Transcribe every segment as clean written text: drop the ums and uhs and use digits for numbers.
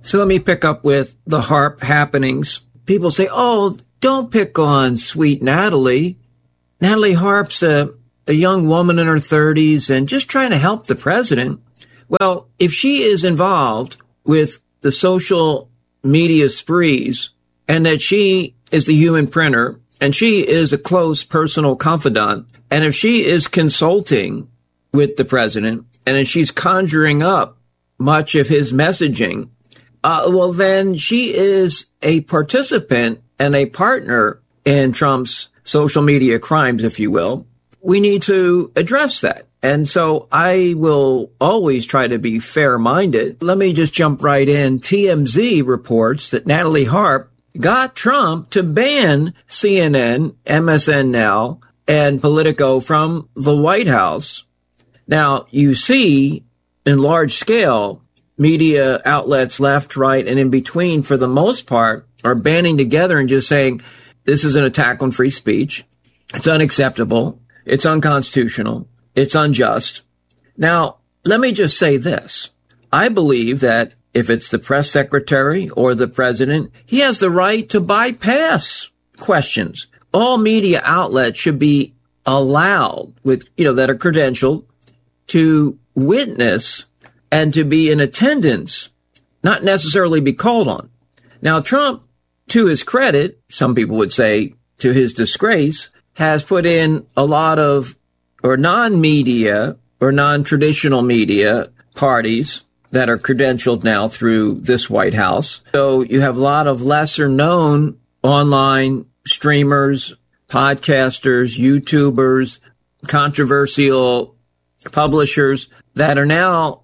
So let me pick up with the HAARP happenings. People say, oh, don't pick on sweet Natalie. Natalie Harp's a young woman in her 30s and just trying to help the president. Well, if she is involved with the social media sprees and that she is the human printer and she is a close personal confidant, and if she is consulting with the president and if she's conjuring up much of his messaging, well, then she is a participant and a partner in Trump's social media crimes, if you will. We need to address that. And so I will always try to be fair-minded. Let me just jump right in. TMZ reports that Natalie Harp got Trump to ban CNN, MSN Now, and Politico from the White House. Now, you see in large scale, media outlets left, right, and in between, for the most part, are banding together and just saying, this is an attack on free speech. It's unacceptable. It's unconstitutional. It's unjust. Now, let me just say this. I believe that if it's the press secretary or the president, he has the right to bypass questions. All media outlets should be allowed that are credentialed to witness and to be in attendance, not necessarily be called on. Now, Trump, to his credit, some people would say to his disgrace, has put in a lot of non-media or non-traditional media parties that are credentialed now through this White House. So you have a lot of lesser known online streamers, podcasters, YouTubers, controversial publishers that are now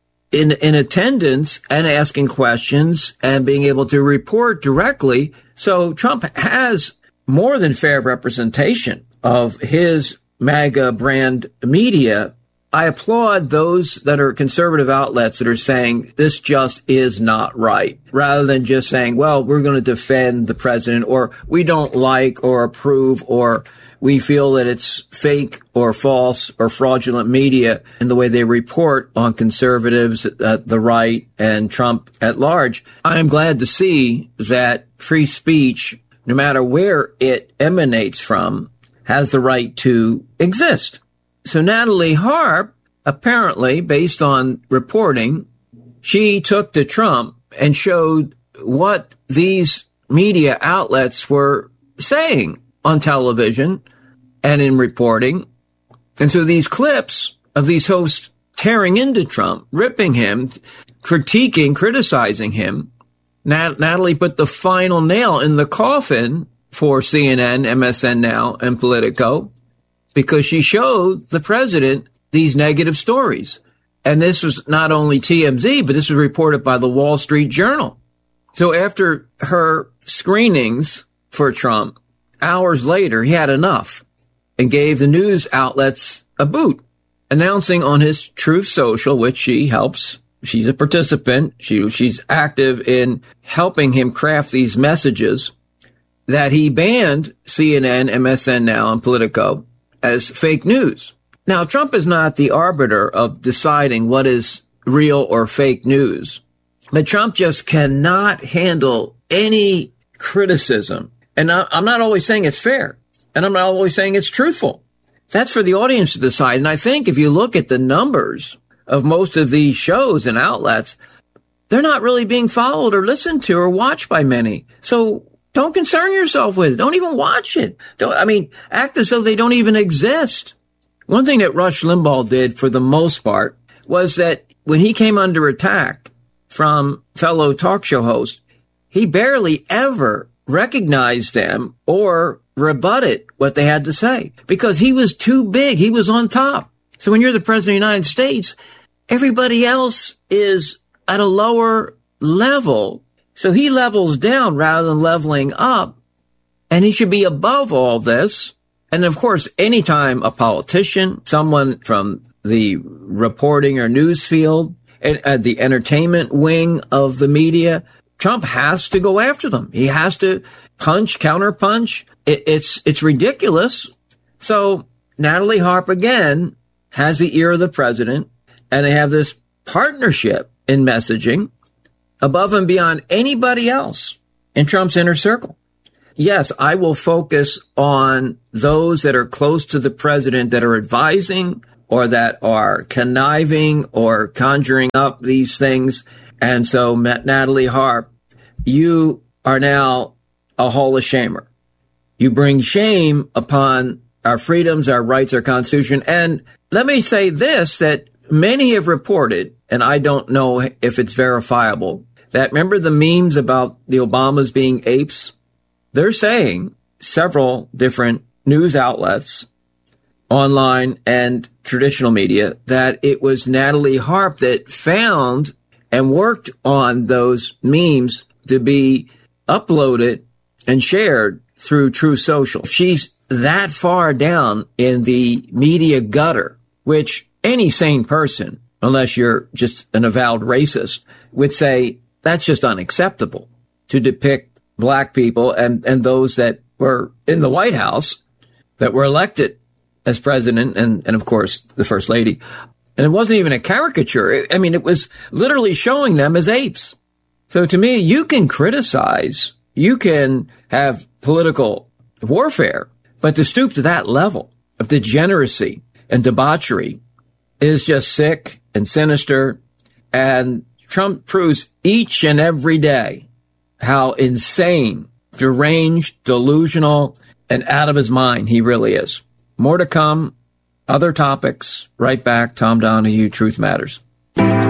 in attendance and asking questions and being able to report directly. So Trump has more than fair representation of his MAGA brand media. I applaud those that are conservative outlets that are saying this just is not right, rather than just saying, well, we're going to defend the president, or we don't like or approve, or we feel that it's fake or false or fraudulent media in the way they report on conservatives at the right and Trump at large. I'm glad to see that free speech, no matter where it emanates from, has the right to exist. So Natalie Harp, apparently, based on reporting, she took to Trump and showed what these media outlets were saying on television and in reporting. And so these clips of these hosts tearing into Trump, ripping him, critiquing, criticizing him, Natalie put the final nail in the coffin for CNN, MSN Now, and Politico, because she showed the president these negative stories. And this was not only TMZ, but this was reported by the Wall Street Journal. So after her screenings for Trump, hours later, he had enough and gave the news outlets a boot, announcing on his Truth Social, which she helps. She's a participant. She's active in helping him craft these messages, that he banned CNN, MSN Now, and Politico as fake news. Now, Trump is not the arbiter of deciding what is real or fake news, but Trump just cannot handle any criticism. And I'm not always saying it's fair, and I'm not always saying it's truthful. That's for the audience to decide. And I think if you look at the numbers of most of these shows and outlets, they're not really being followed or listened to or watched by many. So don't concern yourself with it. Don't even watch it. Act as though they don't even exist. One thing that Rush Limbaugh did for the most part was that when he came under attack from fellow talk show hosts, he barely ever recognized them or rebutted what they had to say because he was too big. He was on top. So when you're the president of the United States, everybody else is at a lower level. So he levels down rather than leveling up, and he should be above all this. And of course, anytime a politician, someone from the reporting or news field, the entertainment wing of the media, Trump has to go after them. He has to punch, counterpunch. It's ridiculous. So Natalie Harp again has the ear of the president, and they have this partnership in messaging. above and beyond anybody else in Trump's inner circle. Yes, I will focus on those that are close to the president that are advising or that are conniving or conjuring up these things. And so, Natalie Harp, you are now a Hall of Shamer. You bring shame upon our freedoms, our rights, our Constitution. And let me say this, that many have reported, and I don't know if it's verifiable, that remember the memes about the Obamas being apes? They're saying, several different news outlets, online and traditional media, that it was Natalie Harp that found and worked on those memes to be uploaded and shared through Truth Social. She's that far down in the media gutter, which any sane person, unless you're just an avowed racist, would say that's just unacceptable to depict black people and those that were in the White House that were elected as president and of course the first lady. And it wasn't even a caricature. I mean, it was literally showing them as apes. So to me, you can criticize, you can have political warfare, but to stoop to that level of degeneracy and debauchery is just sick and sinister. And Trump proves each and every day how insane, deranged, delusional, and out of his mind he really is. More to come. Other topics. Right back. Tom Donahue, Truth Matters.